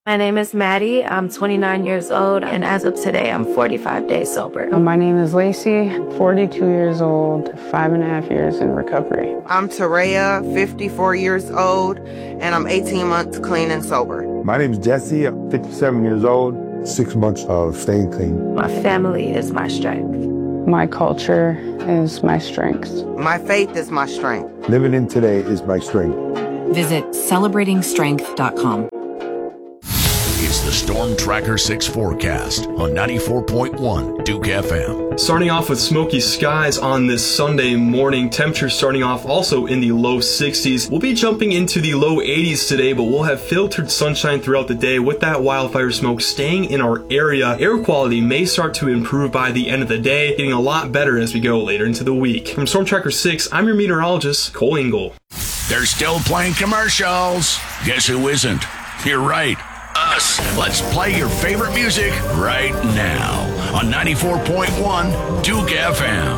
My name is Maddie. I'm 29 years old, and as of today, I'm 45 days sober. My name is Lacey, 42 years old, 5.5 years in recovery. I'm Taraya, 54 years old, and I'm 18 months clean and sober. My name is Jesse. I'm 57 years old, 6 months of staying clean. My family is my strength. My culture is my strength. My faith is my strength. Living in today is my strength. Visit celebratingstrength.com. It's the Storm Tracker 6 forecast on 94.1 Duke FM. Starting off with smoky skies on this Sunday morning. Temperatures starting off also in the low 60s. We'll be jumping into the low 80s today, but we'll have filtered sunshine throughout the day with that wildfire smoke staying in our area. Air quality may start to improve by the end of the day, getting a lot better as we go later into the week. From Storm Tracker 6, I'm your meteorologist, Cole Engel. They're still playing commercials. Guess who isn't? You're right. Us. Let's play your favorite music right now on 94.1 Duke FM.